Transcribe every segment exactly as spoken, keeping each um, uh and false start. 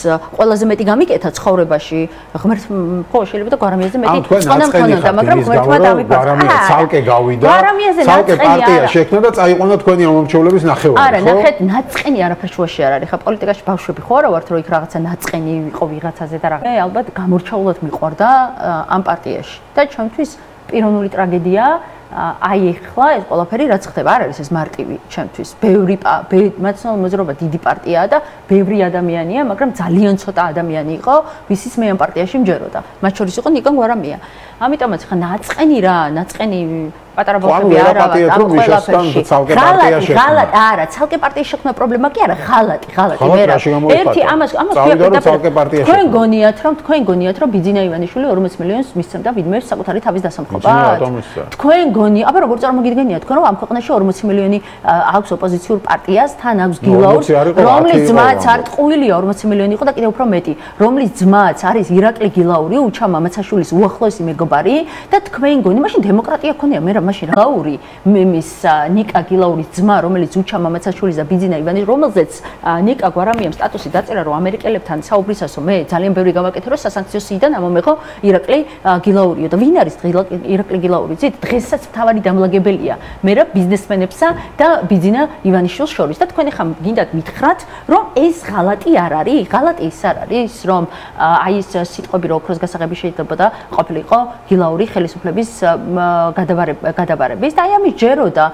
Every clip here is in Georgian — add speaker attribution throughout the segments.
Speaker 1: ყველაზე მეტი გამიკეთა ცხოვრებაში ღმერთ ხო შეიძლება და გვარამიაზე მეტი წყონა მქონოდა მაგრამ ღმერთმა დამიფარდა
Speaker 2: ცალკე გავიდა ცალკე პარტია შექმნა და წაიყვანა თქვენი ამომრჩევლების ნახევარი
Speaker 1: არა ნახეთ ნაწყენი არაფერ შუაში არ არის ხა პოლიტიკაში ბავშვები ხო არა ვართ რომ იქ რაღაცა ნაწყენი იყო ვიღაცაზე და რაღაც ალბათ გამორჩეულად მიყვარდა ამ პარტიაში და ჩვენთვის პიროვნული ტრაგედია აი ეხლა ეს ყველაფერი რაც ხდება არ არის ეს მარტივი ჩემთვის ბევრი მაცნო მოძრაობა დიდი პარტიაა და ბევრი ადამიანია მაგრამ ძალიან ცოტა ადამიანი იყო ვისიც მე ამ პარტიაში მჯეროდა მათ შორის იყო ნიკა გვარამია ამიტომაც ხა ნაწყენი რა ნაწყენი პატარა ბავშვები არა ვარ ამ ყველაფერში ღალატი ღალატი არა ცალკე პარტიის შექმნა პრობლემა კი არა ღალატი ღალატი მე რა ერთი ამას ამას ვიაყენებ თქვენ გონიათ რომ თქვენ გონიათ რომ ბიძინა ივანიშვილი ორმოც მილიონს მისცემდა ვინმე საკუთარი თავის დასამხობად თქვენ გონიათ აბა როგორ წარმოგიდგენიათ თქვენ რომ ამ ქვეყანაში ორმოცი მილიონი აქვს ოპოზიციურ პარტიას თან აქვს გილაურს რომლის ძმაც არტყუილია ორმოცი მილიონი იყო და კიდევ უფრო მეტი რომლის ძმაც არის ირაკლი გილაური უჩა მამაცაშვილის უახლოესი მეგობარი და თქვენ გონი მაშინ დემოკრატია ქონია მე მაშინ გილაური მემის ნიკა გილაურის ძმა რომელიც უჩა მამაცაშვილის და ბიძინა ივანის რომელზეც ნიკა გვარამიამ სტატუსი დაწერა რომ ამერიკელებთან საუბრისასო მე ძალიან ბევრი გავაკეთე რომ სასანქციო სიიდან ამომეღო ირაკლი გილაურიო და ვინ არის ირაკლი გილაური ძით დღესაც მთავარი დამლაგებელია მე რა ბიზნესმენებსა და ბიძინა ივანიშვილს შორის და თქვენ ახლა გინდათ მითხრათ რომ ეს ღალატი არ არის ღალატი ის არ არის რომ აი ეს სიტყვები რომ ოქროს გასაღები შეიძლება და ყოფილიყო გილაური ხელისუფლების გადაბარება გადაბარების და აი ამის ჯეროდა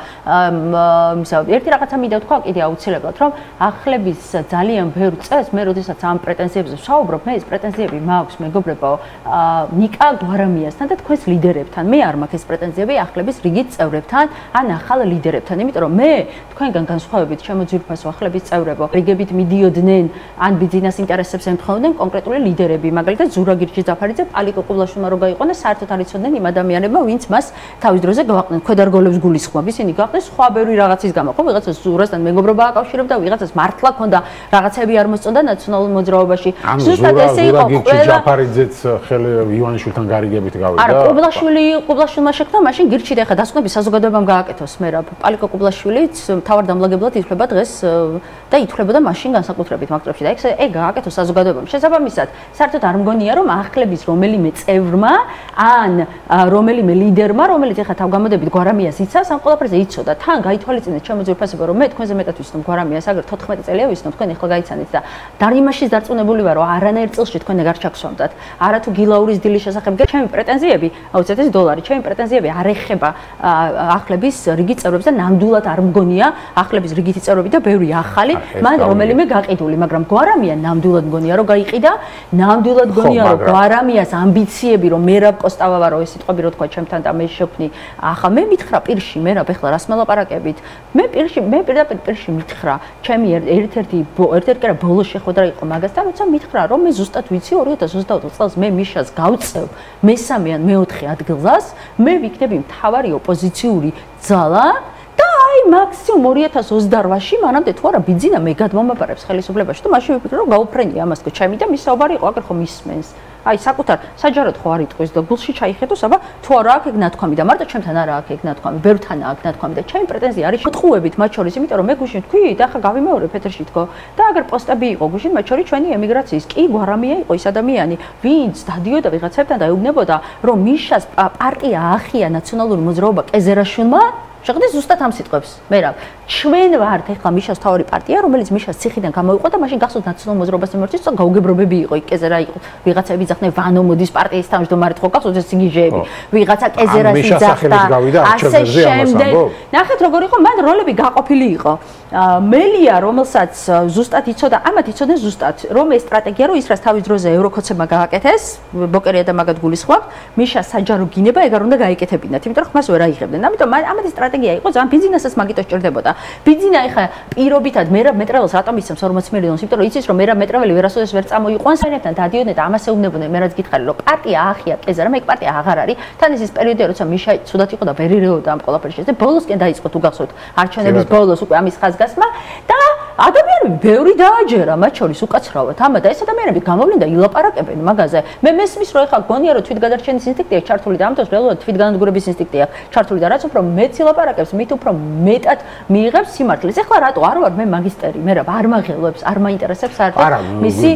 Speaker 1: ისა ერთი რაღაცა მინდა თქვა კიდე აუცილებლად რომ ახლების ძალიან ბევრ წელს მე როდესაც ამ პრეტენზიებზე ვსაუბრობ მე ეს პრეტენზიები მაქვს მეგობრებო ნიკა გვარამიასთან და თქვენს ლიდერებთან მე არ მაქვს ეს პრეტენზიები ახლების რიგით წევრებთან ან ახალ ლიდერებთან იმიტომ რომ მე თქვენგან განსხვავებით ჩემო ძვირფასო ახლების წევრებო რიგებით მიდიოდნენ ან ბიძინას ინტერესებს ემთხვეოდნენ კონკრეტული ლიდერები მაგალითად ზურაგირჩი ძაფარიძე პალიკო კუბლაშვილმა რო გაიყონა საერთოდ არ იცოდნენ იმ ადამიანებმა ვინც მას თავის დროზე გავაყნენ ქვედარგოლებს გულისხმობ ისინი გაყნენ სხვა ბევრი რაღაცის გამო ხო ვიღაცას ზურასთან მეგობრობა აკავშირებდა ვიღაცას მართლა ქონდა რაღაცები არ მოსწონდა ნაციონალურ მოძრაობაში
Speaker 2: ზუსტად ესე იყო ყველა ჯაფარიძეც ხელი ივანიშვილთან გარიგებით გავიდა
Speaker 1: არა კუბლაშვილი კუბლაშვილმა შექმნა მაშინ გირჩი და ხა დასკვნების საზოგადოებამ გააკეთოს მე რა პალიკო კუბლაშვილიც მთავარ დამლაგებლად ითვლება დღეს და ითვლებოდა მაშინ განსაკუთრებით მაგტრებში და ეგ ეგ გააკეთოს საზოგადოებამ შესაბამისად საერთოდ არ მგონია რომ ახლების რომელიმე წევრმა ან რომელიმე ლიდერმა რომელიც ეხა თავგამოდებით გვარამიას იცავს ამ ყველაფერზე იცოდა თან გაითვალისწინეთ ჩემო ძვირფასებო რომ მე თქვენზე მეტად ვიცნობ გვარამიას აგერ თოთხმეტი წელია ვიცნობ თქვენ ეხლა გაიცანით და დარიმაშიც დარწმუნებული ვარ რომ არანაირ წელში თქვენ ეგარ ჩაგსვამდათ არა თუ გილაურის დილის შესახებ ჩემი პრეტენზიები აუცეთ ეს დოლარი ჩემი პრეტენზიები არ ეხება ახლების რიგით წევრებს და ნამდვილად არ მგონია ახლების რიგითი წევრები და ბევრი ახალი მან რომელიმე გაყიდული მაგრამ გვარამია ნამდვილად მგონია რომ გაიყიდა ნამდვილად მგონია რომ გვარამიას ამბიციები რომ მერაბ კოსტავავა რო ეს სიტყვები რო თქვა ჩემთან და მე შექმნი ახლა მე მითხრა პირში მე რა ბეხლა რას მელაპარაკებით მე პირში მე პირდაპირ პირში მითხრა ჩემი ერთ-ერთი ერთ-ერთი რა ბოლოს შეხვედრა იყო მაგასთან როცა მითხრა რომ მე ზუსტად ვიცი ორი ათას ოცდაოთხ წელს მე მიშას გავწევ მესამე ან მეოთხე ადგილას მე ვიქნები მთავარი ოპოზიციური ძალა და აი მაქსიმუმ ორი ათას ოცდაოთხში მანამდე თუ არა ბიძინა მე გადმომაბარებს ხელისუფლებაში და მაშინ ვიფიქრე რომ გაუფრენია ამას თქო ჩემი და მის საუბარი იყო აგერ ხომ ისმენს აი საკუთარ საჯაროდ ხო არ იტყვის და გულში ჩაიხედოს აბა თუ არა აქვს ეგ ნათქვამი და მარტო ჩემთან არა აქვს ეგ ნათქვამი ბევრთან აქვს ნათქვამი და ჩემი პრეტენზია არის შეტყუებით მათ შორის იმიტომ რომ მე გუშინ თქვი და ახლა გავიმეორე ფეთერში თქო და აგერ პოსტები იყო გუშინ მათ შორის ჩვენი ემიგრაციის კი გვარამია იყო ის ადამიანი ვინც დადიოდა ვიღაცებთან და ეუბნებოდა რომ მიშას პარტია ახია ნაციონალური მოძრაობა კეზერაშვილმა შეხედე ზუსტად ამ სიტყვებს მე რა ჩვენ ვართ ეხლა მიშას თავი პარტია რომელიც მიშას ციხიდან გამოიყო და მაშინ გახსოვთ ნაციონალურ მოძრაობას მიმართოს და გაუგებრობები იყო იქ კეზერა იყო ვიღაცები ძახდნენ ვანო მოდის პარტიის თავმჯდომარედ ხო გახსოვთ ეს სიგიჟეები ვიღაცა კეზერას იძახდა ასე შემდეგ ნახეთ როგორ იყო მან როლები გაყოფილი იყო მელია რომელსაც ზუსტად იცოდა ამათ იცოდნენ ზუსტად რომ ეს სტრატეგია რომ ის რაც თავის დროზე ევროკოცებმა გააკეთეს ბოკერია და მაგათ გულისხმობ მიშას საჯარო გინება ეგ არ უნდა გაიკეთებინათ იმიტომ რომ ხმას ვერ აიღებდნენ ამიტომ ამათი სტრატეგია იყო ძალიან ბიზნესსაც მაგითო სჭირდებოდა ბიძინა ეხა პირობითად მერაბ მეტრაველს რატომ ისმს ორმოც მილიონს იმიტომ რომ იცის რომ მერაბ მეტრაველი ვერასოდეს ვერ წამოიყვანს ენებთან დადიოდნენ და ამას ეუბნებოდნენ მე რაც გითხარი რომ პარტია ახია კეზარა მე პარტია აღარ არის თან ის ის პერიოდია როცა მიშა ცუდად იყო და ვერ ირეოდა ამ ყველაფერში და ბოლოსკენ დაიწყო თუ გახსოვთ არჩევნების ბოლოს უკვე ამის ხაზგასმა და ადამიანები ბევრი დააჯერა მათ შორის უკაცრავად ამა და ეს ადამიანები გამოვლენ და ილაპარაკებენ მაგაზე მე მესმის რომ ეხლა გონია რომ თვითგადარჩენის ინსტინქტი აქვს ჩართული და ამიტომ რეალურად თვითგანადგურების ინსტინქტი აქვს ჩართული და რაც უფრო მეც ილაპარაკებს მით უფრო მეტად მიიღებს სიმართლეს ეხლა რატო არ ვარ მე მაგისტერი მე რა არ მაღელვებს არ მაინტერესებს საერთოდ მისი